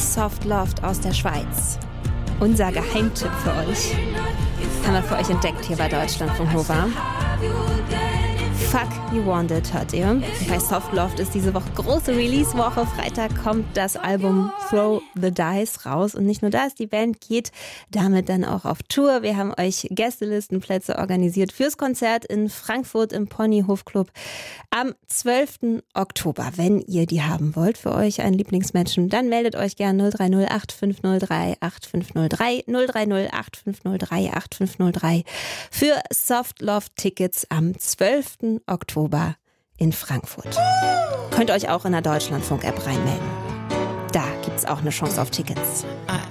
Soft Loft aus der Schweiz. Unser Geheimtipp für euch. Haben wir für euch entdeckt hier bei Deutschlandfunk Nova. Fuck You Want It hört ihr. Bei Soft Loft ist diese Woche große Release-Woche. Freitag kommt das Album Throw the Dice raus. Und nicht nur das, die Band geht damit dann auch auf Tour. Wir haben euch Gästelistenplätze organisiert fürs Konzert in Frankfurt im Ponyhof Club am 12. Oktober. Wenn ihr die haben wollt für euch, einen Lieblingsmenschen, dann meldet euch gerne 030 8503 8503 030 8503 8503 für Soft Loft Tickets am 12. Oktober in Frankfurt. Könnt ihr euch auch in der Deutschlandfunk-App reinmelden. Da gibt's auch eine Chance auf Tickets.